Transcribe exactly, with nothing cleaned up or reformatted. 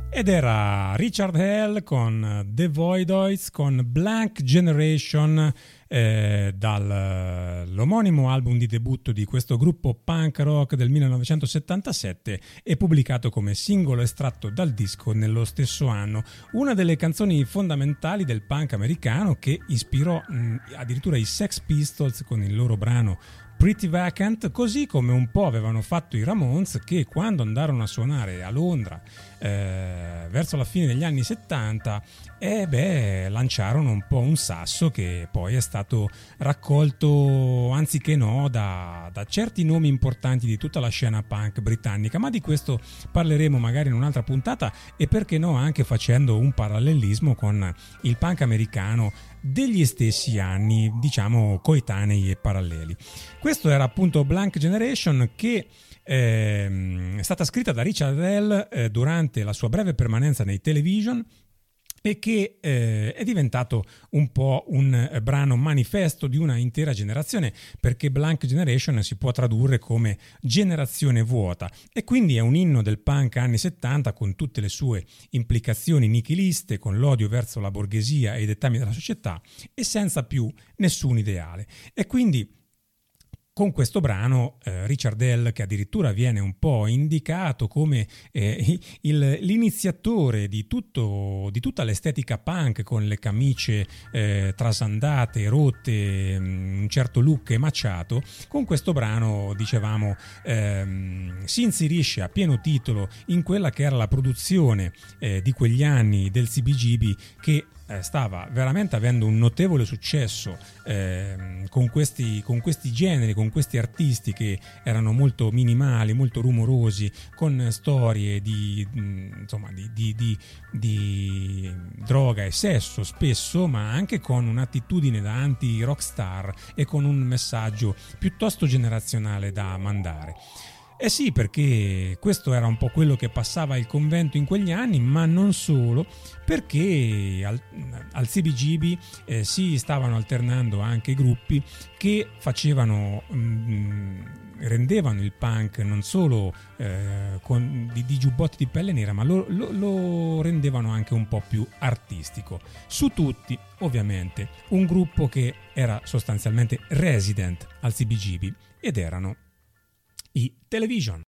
Ed era Richard Hell con The Voidoids con Blank Generation eh, dall'omonimo album di debutto di questo gruppo punk rock del millenovecentosettantasette e pubblicato come singolo estratto dal disco nello stesso anno. Una delle canzoni fondamentali del punk americano che ispirò mh, addirittura i Sex Pistols con il loro brano Pretty Vacant, così come un po' avevano fatto i Ramones, che quando andarono a suonare a Londra eh, verso la fine degli anni settanta eh beh, lanciarono un po' un sasso che poi è stato raccolto anziché no da, da certi nomi importanti di tutta la scena punk britannica, ma di questo parleremo magari in un'altra puntata e perché no anche facendo un parallelismo con il punk americano degli stessi anni, diciamo coetanei e paralleli. Questo era appunto Blank Generation, che eh, è stata scritta da Richard Hell eh, durante la sua breve permanenza nei Television e che eh, è diventato un po' un eh, brano manifesto di una intera generazione, perché Blank Generation si può tradurre come generazione vuota e quindi è un inno del punk anni settanta con tutte le sue implicazioni nichiliste, con l'odio verso la borghesia e i dettami della società e senza più nessun ideale. E quindi con questo brano eh, Richard Hell, che addirittura viene un po' indicato come eh, il, l'iniziatore di, tutto, di tutta l'estetica punk, con le camicie eh, trasandate, rotte, un certo look emaciato, con questo brano, dicevamo, ehm, si inserisce a pieno titolo in quella che era la produzione eh, di quegli anni del C B G B, che stava veramente avendo un notevole successo eh, con, questi, con questi generi, con questi artisti che erano molto minimali, molto rumorosi, con storie di, insomma, di, di, di, di droga e sesso spesso, ma anche con un'attitudine da anti-rockstar e con un messaggio piuttosto generazionale da mandare. Eh sì, perché questo era un po' quello che passava il convento in quegli anni, ma non solo, perché al, al C B G B eh, si stavano alternando anche gruppi che facevano, mh, rendevano il punk non solo eh, con, di, di giubbotti di pelle nera, ma lo, lo, lo rendevano anche un po' più artistico. Su tutti, ovviamente, un gruppo che era sostanzialmente resident al C B G B ed erano i Television.